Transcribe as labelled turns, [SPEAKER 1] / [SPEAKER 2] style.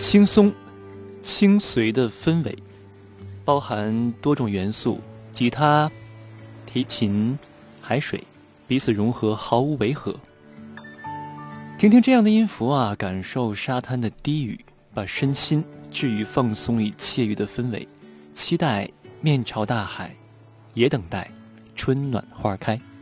[SPEAKER 1] 轻松轻随的氛围，包含多种元素，吉他、提琴、海水彼此融合，毫无违和。听听这样的音符啊，感受沙滩的低语，把身心置于放松与惬意的氛围，期待面朝大海，也等待春暖花开。